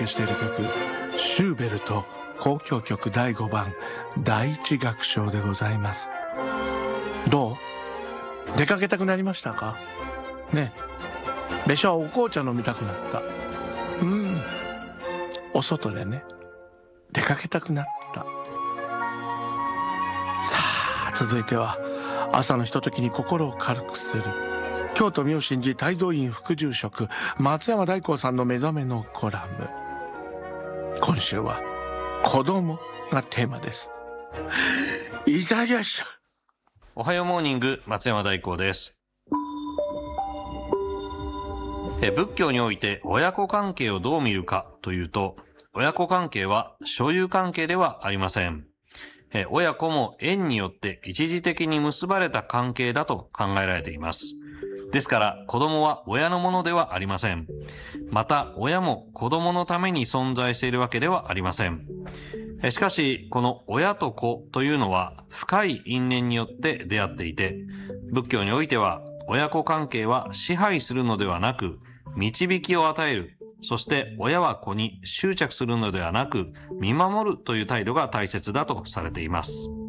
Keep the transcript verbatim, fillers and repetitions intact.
している曲、シューベルト交響曲だいごばんだいいち楽章でございます。どう？出かけたくなりましたかね。別所はお紅茶飲みたくなった。うん。お外でね、出かけたくなった。さあ、続いては朝のひとときに心を軽くする京都妙心寺泰造院副住職松山大光さんの目覚めのコラム。今週は子供がテーマです。いただきましょう。 おはようモーニング、松山大光です。え仏教において親子関係をどう見るかというと、親子関係は所有関係ではありません。え親子も縁によって一時的に結ばれた関係だと考えられています。ですから子供は親のものではありません。また親も子供のために存在しているわけではありません。しかしこの親と子というのは深い因縁によって出会っていて、仏教においては親子関係は支配するのではなく導きを与える、そして親は子に執着するのではなく見守るという態度が大切だとされています。